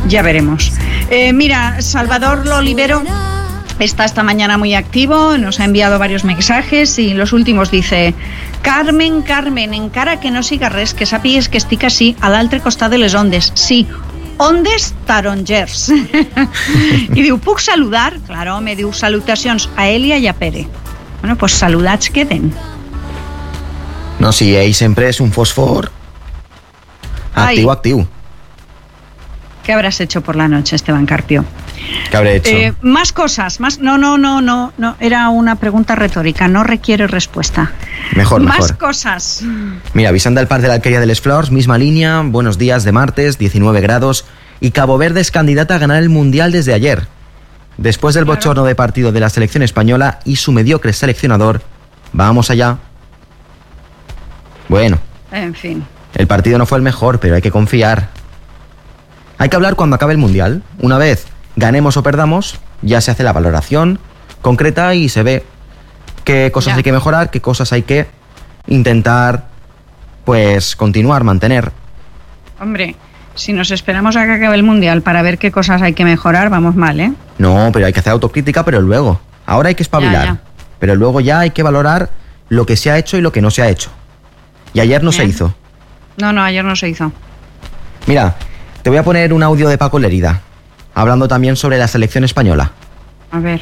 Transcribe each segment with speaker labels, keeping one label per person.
Speaker 1: Ya veremos. Mira, Salvador Olivero está esta mañana muy activo, nos ha enviado varios mensajes y los últimos dice: Carmen, encara que no siga res, que sàpigues que estic així a l'altre costat de les ondes. Sí, ondes tarongers. I diu, puc saludar? Claro, me diu, salutacions a Elia i a Pere. Bueno, pues saludats queden.
Speaker 2: No, si ell sempre és un fòsfor actiu.
Speaker 1: ¿Qué habrás hecho por la noche, Esteban Carpio?
Speaker 2: ¿Qué habré hecho?
Speaker 1: Más cosas, más... No, era una pregunta retórica, no requiere respuesta.
Speaker 2: Mejor.
Speaker 1: Más cosas.
Speaker 2: Mira, avisando al Parc de l'Alqueria de les Flors, misma línea, buenos días de martes, 19 grados, y Cabo Verde es candidata a ganar el Mundial desde ayer. Después del bochorno de partido de la selección española y su mediocre seleccionador, vamos allá. Bueno.
Speaker 1: En fin.
Speaker 2: El partido no fue el mejor, pero hay que confiar. Hay que hablar cuando acabe el Mundial. Una vez ganemos o perdamos, ya se hace la valoración concreta y se ve qué cosas hay que mejorar, qué cosas hay que intentar, pues, continuar, mantener.
Speaker 1: Hombre, si nos esperamos a que acabe el Mundial para ver qué cosas hay que mejorar, vamos mal, ¿eh?
Speaker 2: No, pero hay que hacer autocrítica, pero luego. Ahora hay que espabilar. Pero luego ya hay que valorar lo que se ha hecho y lo que no se ha hecho. Y ayer no se hizo.
Speaker 1: No, ayer no se hizo.
Speaker 2: Mira, te voy a poner un audio de Paco Lérida, hablando también sobre la selección española.
Speaker 1: A ver.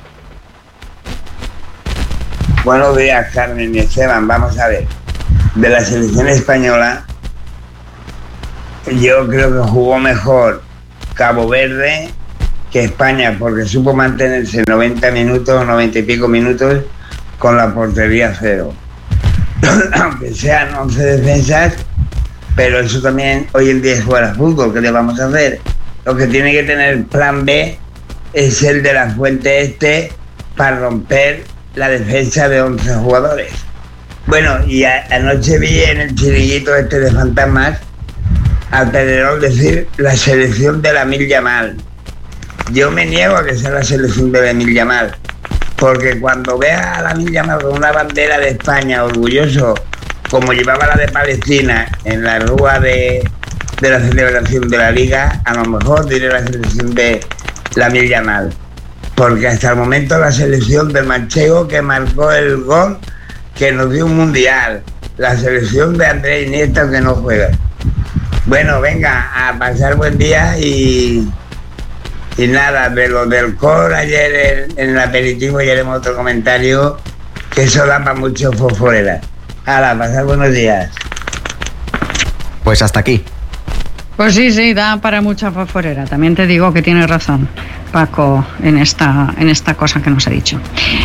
Speaker 3: Buenos días, Carmen y Esteban. Vamos a ver. De la selección española, yo creo que jugó mejor Cabo Verde que España, porque supo mantenerse 90 minutos, 90 y pico minutos, con la portería cero. Aunque sean 11 defensas, pero eso también hoy en día es jugar al fútbol. ¿Qué le vamos a hacer? Lo que tiene que tener plan B es el de la Fuente para romper la defensa de 11 jugadores. Bueno, y anoche vi en el chiringuito de Fantasmas al Pedrerol decir la selección de Lamine Yamal. Yo me niego a que sea la selección de Lamine Yamal, porque cuando vea a Lamine Yamal con una bandera de España orgulloso, como llevaba la de Palestina en la rúa de la celebración de la Liga, a lo mejor diré la selección de Lamine Yamal, porque hasta el momento la selección del manchego que marcó el gol que nos dio un mundial, la selección de Andrés Iniesta que no juega. Bueno, venga, a pasar buen día y nada, de lo del core ayer en el aperitivo ya haremos otro comentario, que eso da para mucho fosforera. Hala, pasar buenos días.
Speaker 2: Pues hasta aquí.
Speaker 1: Pues sí, da para mucha fosforera. También te digo que tienes razón, Paco, en esta cosa que nos ha dicho.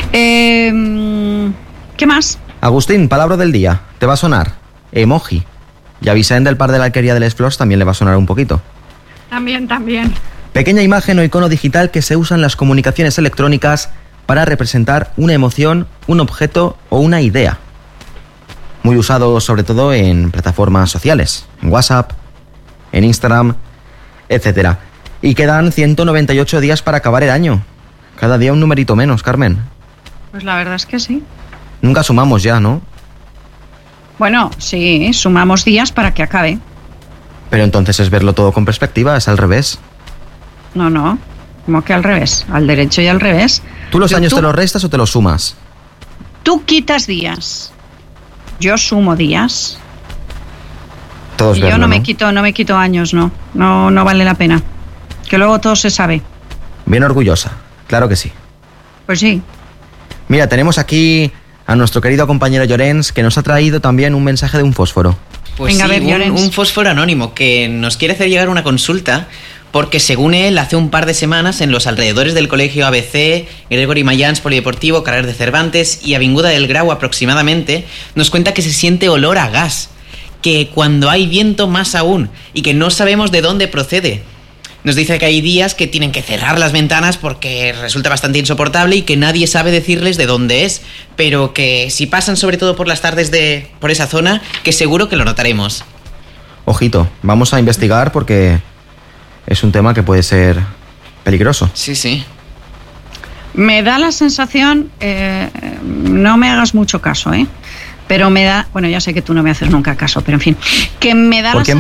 Speaker 1: ¿Qué más?
Speaker 2: Agustín, palabra del día. Te va a sonar emoji. Y a Vicent del Parc de l'Alqueria de les Flors también le va a sonar un poquito.
Speaker 1: También.
Speaker 2: Pequeña imagen o icono digital que se usa en las comunicaciones electrónicas para representar una emoción, un objeto o una idea. Muy usado sobre todo en plataformas sociales, en WhatsApp, en Instagram, etc. Y quedan 198 días para acabar el año. Cada día un numerito menos, Carmen.
Speaker 1: Pues la verdad es que sí.
Speaker 2: Nunca sumamos ya, ¿no?
Speaker 1: Bueno, sí, sumamos días para que acabe.
Speaker 2: Pero entonces es verlo todo con perspectiva, es al revés.
Speaker 1: No, como que al revés, al derecho y al revés.
Speaker 2: ¿Tú los años te los restas o te los sumas?
Speaker 1: Tú quitas días, yo sumo días.
Speaker 2: Todos
Speaker 1: y
Speaker 2: verlo,
Speaker 1: yo no me quito años, no vale la pena. Que luego todo se sabe.
Speaker 2: Bien orgullosa, claro que sí.
Speaker 1: Pues sí.
Speaker 2: Mira, tenemos aquí a nuestro querido compañero Llorens, que nos ha traído también un mensaje de un fósforo.
Speaker 4: Pues venga, sí, a ver, un fósforo anónimo que nos quiere hacer llegar una consulta, porque según él, hace un par de semanas, en los alrededores del colegio ABC, Gregory Mayans Polideportivo, Carrer de Cervantes y Avinguda del Grau aproximadamente, nos cuenta que se siente olor a gas, que cuando hay viento más aún, y que no sabemos de dónde procede. Nos dice que hay días que tienen que cerrar las ventanas porque resulta bastante insoportable y que nadie sabe decirles de dónde es, pero que si pasan sobre todo por las tardes por esa zona, que seguro que lo notaremos.
Speaker 2: Ojito, vamos a investigar porque es un tema que puede ser peligroso.
Speaker 4: Sí.
Speaker 1: Me da la sensación, no me hagas mucho caso, pero me da, bueno, ya sé que tú no me haces nunca caso, pero en fin, que me da la sensación